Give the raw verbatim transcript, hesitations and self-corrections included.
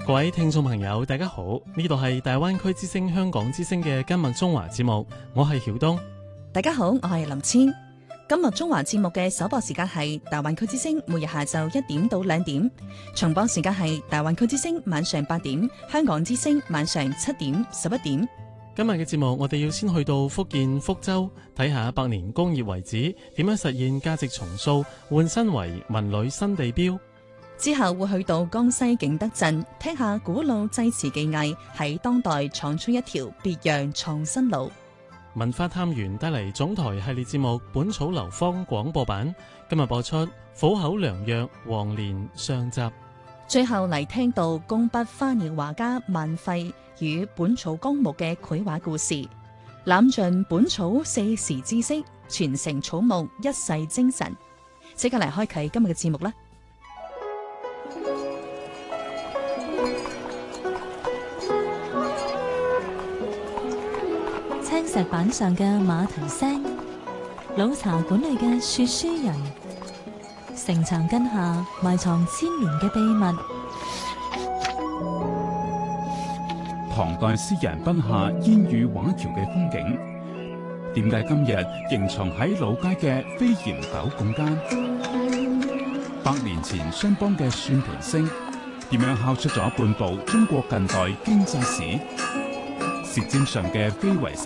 各位聽眾朋友，大家好，呢度係大灣區之聲香港之聲嘅今日中華節目，我係曉東。 大家好，我係林千。今日中華節目嘅首播時間係大灣區之聲，每日下晝一點到兩點；重播時間係大灣區之聲晚上八點，香港之聲晚上七點、十一點。 今日嘅節目，我哋要先去到福建福州睇下百年工業遺址點樣實現價值重塑，換新為文旅新地標。 之後會去到江西景德鎮聽下古老製瓷技藝喺當代闖出一條別樣創新路。 文化探員帶嚟總台系列節目《本草流芳》廣播版，今日播出《虎口良藥》黃連上集。 最後嚟聽到工筆花鳥畫家萬費與《本草綱目》嘅繪畫故事，攬盡本草四時知識，傳承草木一世精神。即刻嚟開啟今日嘅節目啦！ 青石板上嘅馬蹄聲，老茶館裏嘅說書人，城牆根下埋藏千年嘅秘密。 唐代詩人筆下煙雨畫橋嘅風景，點解今日仍藏喺老街嘅飛檐斗拱間？百年前商幫嘅算盤聲，點樣敲出咗半部中國近代經濟史？舌尖上嘅非遺